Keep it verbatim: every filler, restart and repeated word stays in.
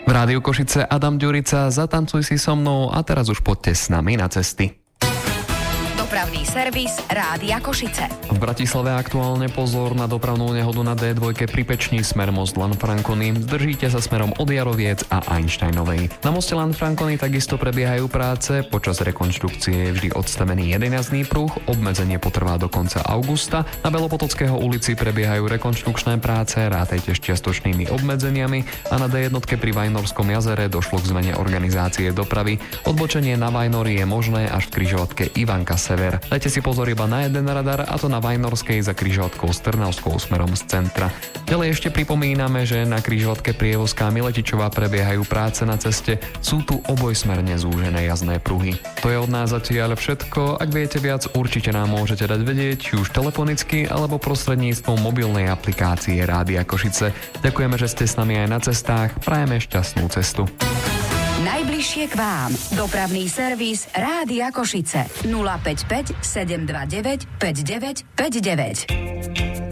V Rádiu Košice Adam Ďurica, zatancuj si so mnou a teraz už poďte s nami na cesty. Dopravný servis Rádia Košice. V Bratislave aktuálne pozor na dopravnú nehodu na dé dva pri Pečni smer most Lanfranconi. Zdržíte sa smerom od Jaroviec a Einsteinovej. Na moste Lanfranconi takisto prebiehajú práce. Počas rekonštrukcie je vždy odstavený jedenásny pruh. Obmedzenie potrvá do konca augusta. Na Belopotockého ulici prebiehajú rekonštrukčné práce. Rátajte s čiastočnými obmedzeniami a na dé jedna pri Vajnorskom jazere došlo k zmene organizácie dopravy. Odbočenie na Vajnory je možné až v križovatke Ivanka Sever. Dajte si pozor iba na jeden radar, a to na Vajnorskej za križovatkou s Trnavskou smerom z centra. Ďalej ešte pripomíname, že na križovatke Prievozká Miletičová prebiehajú práce na ceste. Sú tu obojsmerne zúžené jazdné pruhy. To je od nás zatiaľ všetko. Ak viete viac, určite nám môžete dať vedieť, či už telefonicky alebo prostredníctvom mobilnej aplikácie Rádia Košice. Ďakujeme, že ste s nami aj na cestách. Prajeme šťastnú cestu. Najbližšie k vám. Dopravný servis Rádia Košice. nula päť päť sedem dva deväť päť deväť päť deväť.